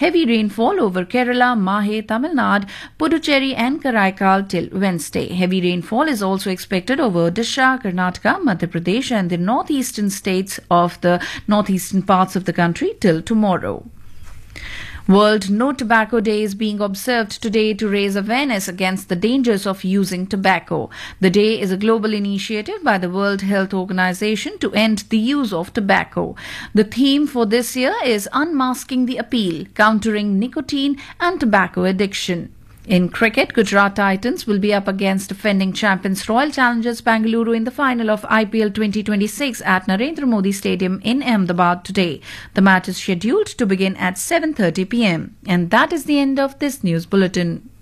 Heavy rainfall over Kerala, Mahe, Tamil Nadu, Puducherry and Karaikal till Wednesday. Heavy rainfall is also expected over Odisha, Karnataka, Madhya Pradesh and the northeastern states of the northeastern parts of the country till tomorrow. World No Tobacco Day is being observed today to raise awareness against the dangers of using tobacco. The day is a global initiative by the World Health Organization to end the use of tobacco. The theme for this year is Unmasking the Appeal, Countering Nicotine and Tobacco Addiction. In cricket, Gujarat Titans will be up against defending champions Royal Challengers Bangalore in the final of IPL 2026 at Narendra Modi Stadium in Ahmedabad today. The match is scheduled to begin at 7:30 p.m. And that is the end of this news bulletin.